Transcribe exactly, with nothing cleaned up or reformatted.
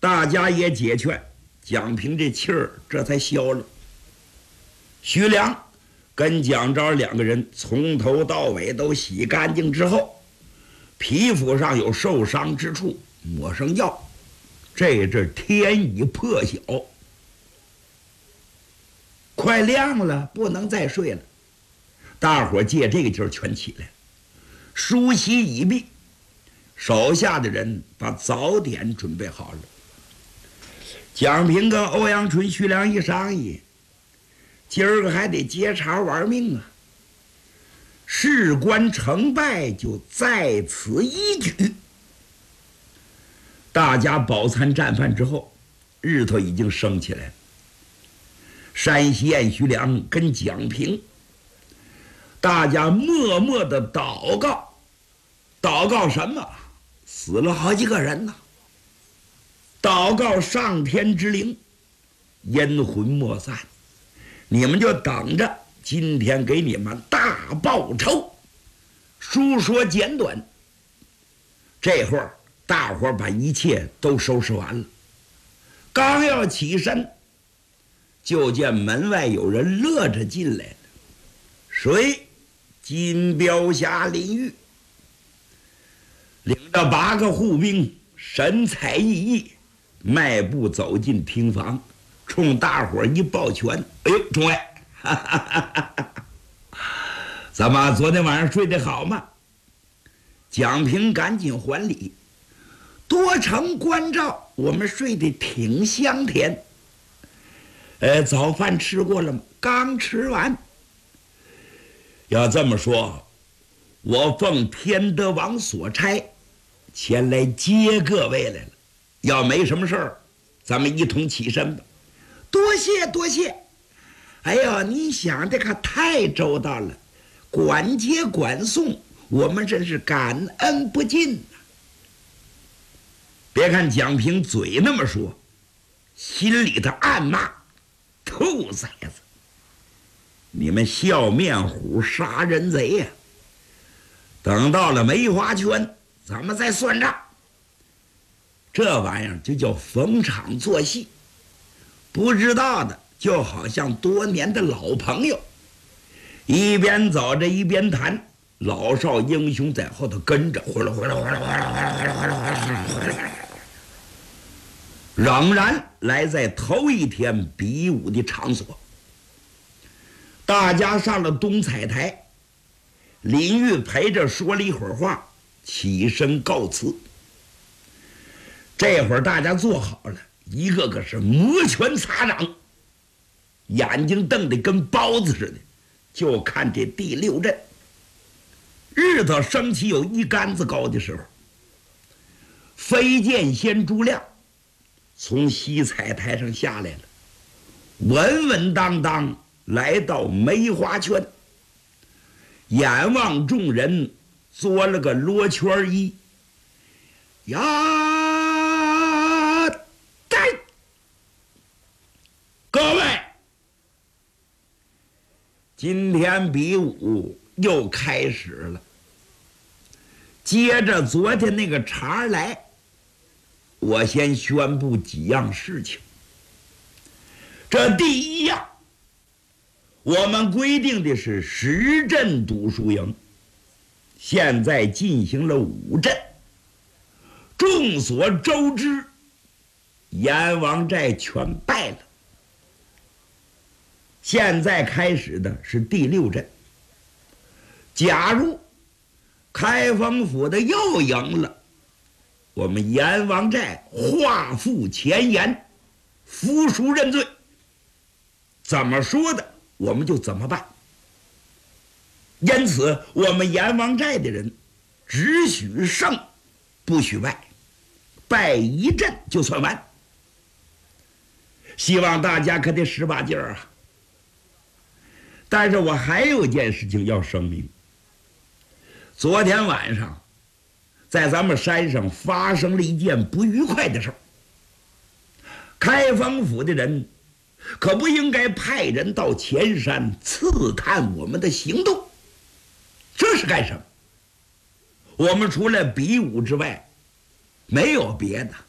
大家也解劝，蒋平这气儿这才消了。徐良跟蒋昭两个人从头到尾都洗干净之后，皮肤上有受伤之处抹上药，这阵天已破晓，快亮了，不能再睡了。大伙借这个劲儿全起来，梳洗已毕，手下的人把早点准备好了。蒋平跟欧阳春、徐良一商议，今儿个还得接茬玩命啊！事关成败，就在此一举。大家饱餐战饭之后，日头已经升起来了。山西燕、徐良跟蒋平，大家默默的祷告，祷告什么？死了好几个人呢。祷告上天之灵，阴魂莫散。你们就等着今天给你们大报酬。书说简短，这会儿大伙儿把一切都收拾完了，刚要起身，就见门外有人乐着进来了。谁？金彪侠林玉领着八个护兵，神采奕奕，迈步走进厅房，冲大伙儿一抱拳：“哎呦，众位，哈哈哈哈怎么昨天晚上睡得好吗？”蒋平赶紧还礼：“多承关照，我们睡得挺香甜。呃，早饭吃过了吗？刚吃完。要这么说，我奉天德王所差，前来接各位来了。要没什么事儿，咱们一同起身吧。”“多谢多谢。”“哎呦，你想的可太周到了，管接管送，我们真是感恩不尽呐。”别看蒋平嘴那么说，心里头暗骂：“兔崽子！你们笑面虎杀人贼呀！等到了梅花圈，咱们再算账。这玩意儿就叫逢场作戏，不知道的就好像多年的老朋友，一边走着一边谈，老少英雄在后头跟着，哗啦哗啦哗啦哗啦哗啦哗啦哗啦哗啦哗啦，仍然来在头一天比武的场所。大家上了东彩台，林玉陪着说了一会儿话，起身告辞。这会儿大家坐好了，一个个是摩拳擦掌，眼睛瞪得跟包子似的，就看这第六阵。日头升起有一竿子高的时候，飞剑仙朱亮从西彩台上下来了，稳稳当当来到梅花圈，眼望众人，做了个罗圈揖，呀呆！各位，今天比武又开始了，接着昨天那个茬来，我先宣布几样事情。这第一样，我们规定的是十阵赌输赢，现在进行了五阵。众所周知，阎王寨全败了。现在开始的是第六阵。假如开封府的又赢了，我们阎王寨画付前言，服输认罪。怎么说的我们就怎么办。因此我们阎王寨的人只许胜不许败，败一阵就算完。希望大家可得使把劲儿啊！但是我还有一件事情要声明。昨天晚上在咱们山上发生了一件不愉快的事儿，开封府的人可不应该派人到前山刺探我们的行动。这是干什么？我们除了比武之外没有别的。